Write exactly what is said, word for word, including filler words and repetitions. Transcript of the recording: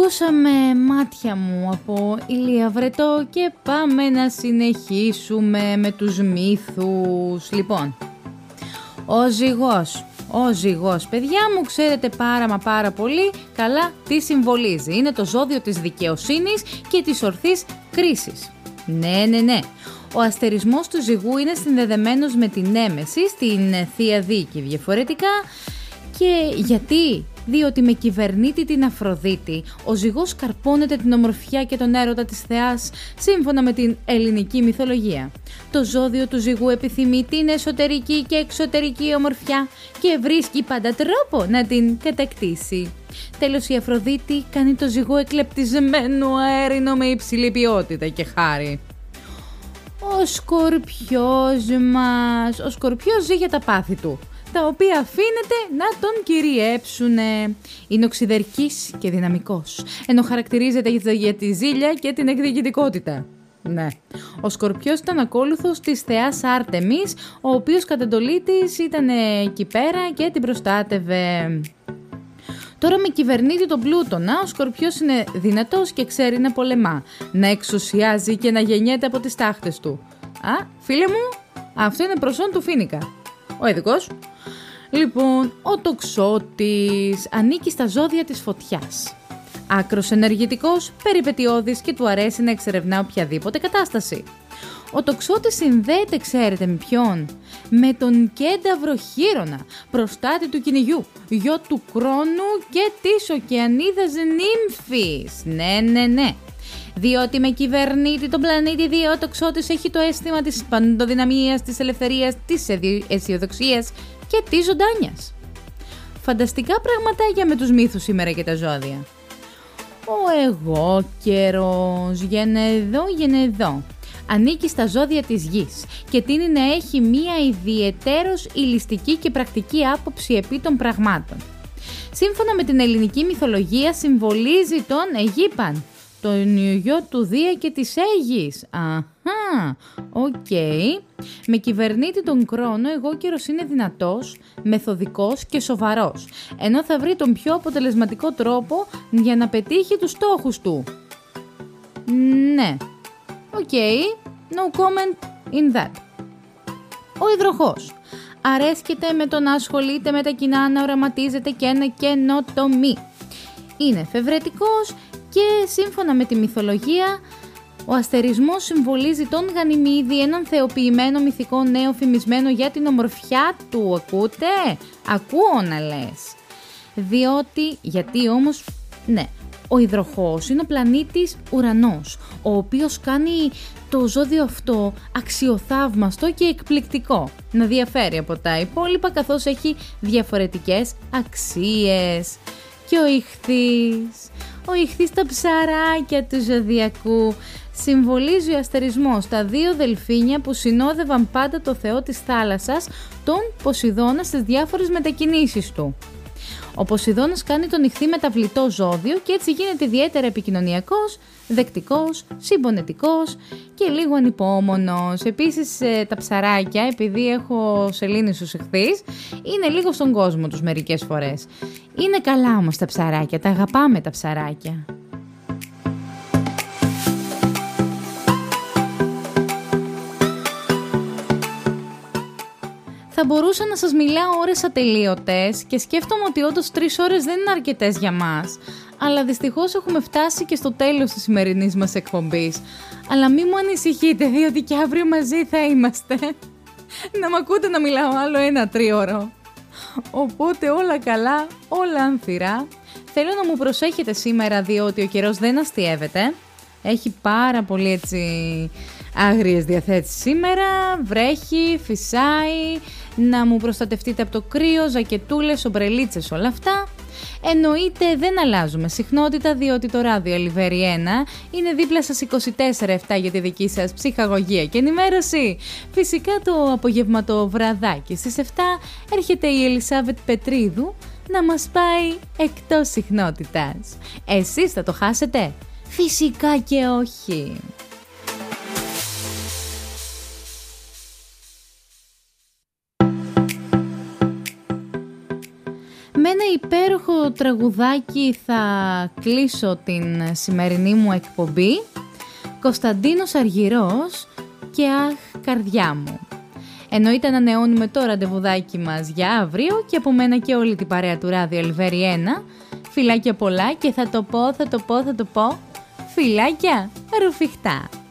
Ακούσαμε μάτια μου από Ηλία Βρετό και πάμε να συνεχίσουμε με τους μύθους. Λοιπόν, ο ζυγός. Ο ζυγός, παιδιά μου, ξέρετε πάρα μα πάρα πολύ καλά τι συμβολίζει. Είναι το ζώδιο της δικαιοσύνης και της ορθής κρίσης. Ναι, ναι, ναι. Ο αστερισμός του ζυγού είναι συνδεδεμένος με την Νέμεση στην Θεία Δίκη. Διαφορετικά, και γιατί? Διότι με κυβερνήτη την Αφροδίτη, ο ζυγός καρπώνεται την ομορφιά και τον έρωτα της θεάς, σύμφωνα με την ελληνική μυθολογία. Το ζώδιο του ζυγού επιθυμεί την εσωτερική και εξωτερική ομορφιά και βρίσκει πάντα τρόπο να την κατακτήσει. Τέλος, η Αφροδίτη κάνει το ζυγό εκλεπτισμένο αέρινο με υψηλή ποιότητα και χάρη. Ο Σκορπιός μας, ο Σκορπιός ζει για τα πάθη του, τα οποία αφήνεται να τον κυριέψουνε. Είναι οξυδερκής και δυναμικός, ενώ χαρακτηρίζεται για τη ζήλια και την εκδιοικητικότητα. Ναι. Ο Σκορπιός ήταν ακόλουθος της θεάς Άρτεμις, ο οποίος κατ' εντολή της ήταν εκεί πέρα και την προστάτευε. Τώρα με κυβερνήτη τον Πλούτονα, ο Σκορπιός είναι δυνατός και ξέρει να πολεμά, να εξουσιάζει και να γεννιέται από τις τάχτες του. Α, φίλε μου, αυτό είναι προσόν του Φοίνικα. Ο ειδικός. Λοιπόν, ο Τοξότης ανήκει στα ζώδια της φωτιάς. Άκρος ενεργητικός, περιπετειώδης και του αρέσει να εξερευνά οποιαδήποτε κατάσταση. Ο Τοξότης συνδέεται, ξέρετε με ποιον? Με τον Κένταυρο Χείρονα, προστάτη του κυνηγιού, γιο του Κρόνου και της Οκεανίδας Νύμφης. Ναι, ναι, ναι. Διότι με κυβερνήτη τον πλανήτη δύο, ο Τοξότης έχει το αίσθημα της παντοδυναμίας, της ελευθερίας, της αισιοδοξίας και της ζωντάνιας. Φανταστικά πραγματάκια με τους μύθους σήμερα και τα ζώδια. Ο εγώ καιρός, γενεδό, γενεδό. Ανήκει στα ζώδια της γης και τείνει να έχει μία ιδιαιτέρως ηλιστική και πρακτική άποψη επί των πραγμάτων. Σύμφωνα με την ελληνική μυθολογία συμβολίζει τον Αιγύπαν, τον γιο του Δία και της Αίγης. Αχα, οκ. Okay. Με κυβερνήτη τον Κρόνο, εγώ καιρός είναι δυνατός, μεθοδικός και σοβαρός, ενώ θα βρει τον πιο αποτελεσματικό τρόπο για να πετύχει τους στόχους του. Ναι. Οκ, okay. No comment in that. Ο υδροχός. Αρέσκεται με το να ασχολείται με τα κοινά, να οραματίζεται και να καινοτομεί. Είναι φευρετικός και σύμφωνα με τη μυθολογία, ο αστερισμός συμβολίζει τον Γανιμίδη, έναν θεοποιημένο μυθικό νέο φημισμένο για την ομορφιά του. Ακούτε? Ακούω να λες. Διότι, γιατί όμως, ναι, ο υδροχός είναι ο πλανήτης ουρανός, ο οποίος κάνει το ζώδιο αυτό αξιοθαύμαστο και εκπληκτικό, να διαφέρει από τα υπόλοιπα καθώς έχει διαφορετικές αξίες. Και ο Ιχθύς, ο Ιχθύς τα ψαράκια του ζωδιακού, συμβολίζει ο αστερισμός τα δύο δελφίνια που συνόδευαν πάντα το θεό της θάλασσας, τον Ποσειδώνα, στις διάφορες μετακινήσεις του. Ο Ποσειδώνας κάνει τον Ιχθύ μεταβλητό ζώδιο και έτσι γίνεται ιδιαίτερα επικοινωνιακός, δεκτικός, συμπονετικός και λίγο ανυπόμονος. Επίσης τα ψαράκια, επειδή έχω σελήνη στους Ιχθύς, είναι λίγο στον κόσμο τους μερικές φορές. Είναι καλά όμως τα ψαράκια, τα αγαπάμε τα ψαράκια. Θα μπορούσα να σας μιλάω ώρες ατελείωτες και σκέφτομαι ότι όντως τρεις ώρες δεν είναι αρκετές για μας. Αλλά δυστυχώς έχουμε φτάσει και στο τέλος της σημερινής μας εκπομπής. Αλλά μη μου ανησυχείτε, διότι και αύριο μαζί θα είμαστε. Να μ' ακούτε να μιλάω άλλο ένα τρίωρο. Οπότε όλα καλά, όλα ανθυρά. Θέλω να μου προσέχετε σήμερα, διότι ο καιρός δεν αστιεύεται. Έχει πάρα πολύ έτσι άγριες διαθέσεις σήμερα, βρέχει, φυσάει, να μου προστατευτείτε από το κρύο, ζακετούλες, ομπρελίτσες, όλα αυτά. Εννοείται δεν αλλάζουμε συχνότητα, διότι το ράδιο Αλιβέρι ένα είναι δίπλα σας είκοσι τέσσερα επτά για τη δική σας ψυχαγωγία και ενημέρωση. Φυσικά το απογευματοβραδάκι στις επτά έρχεται η Ελισάβετ Πετρίδου να μας πάει εκτός συχνότητας. Εσείς θα το χάσετε? Φυσικά και όχι. Μένα η υπέροχο τραγουδάκι θα κλείσω την σημερινή μου εκπομπή. Κωνσταντίνος Αργυρός και αχ καρδιά μου. Εννοείται ανανεώνουμε το ραντεβουδάκι μας για αύριο και από μένα και όλη την παρέα του Ράδιο Ελβέρι ένα. Φιλάκια πολλά και θα το πω, θα το πω, θα το πω. Φιλάκια ρουφιχτά.